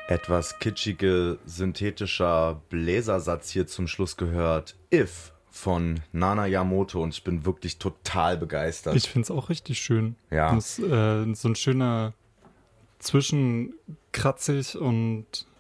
etwas kitschige, synthetischer Bläsersatz hier zum Schluss gehört. If von Nana Yamoto und ich bin wirklich total begeistert. Ich finde es auch richtig schön. Ja. Das ist so ein schöner zwischen kratzig und